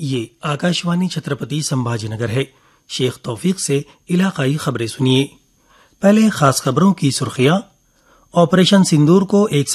ये आकाशवाणी छत्रपति संभाजीनगर है। शेख तौफीक से इलाकाई खबरें सुनिए। पहले खास खबरों की सुर्खियां। ऑपरेशन सिंदूर को एक